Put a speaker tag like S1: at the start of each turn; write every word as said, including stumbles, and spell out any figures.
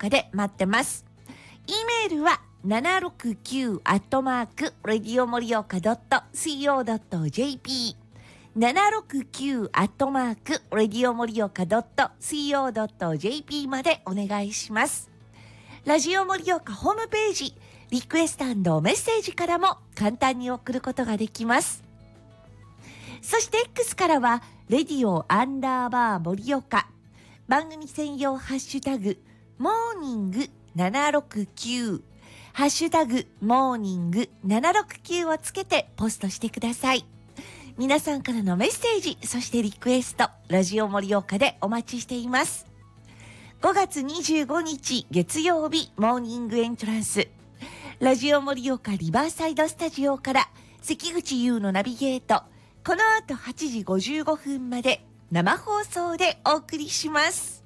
S1: 岡で待ってます。 E メールはななろくきゅうアットマークレディオ盛岡 ドットシーオードットジェーピー ななろくきゅうアットマークレディオ盛岡 ドットシーオードットジェーピー までお願いします。ラジオ盛岡ホームページリクエスト&メッセージからも簡単に送ることができます。そして X からはレディオアンダーバー盛岡、番組専用ハッシュタグモーニングななろくきゅう、ハッシュタグモーニングななろくきゅうをつけてポストしてください。皆さんからのメッセージ、そしてリクエスト、ラジオ盛岡でお待ちしています。ごがつにじゅうごにち月曜日モーニングエントランス、ラジオ盛岡リバーサイドスタジオから関口優のナビゲート、この後はちじごじゅうごふんまで生放送でお送りします。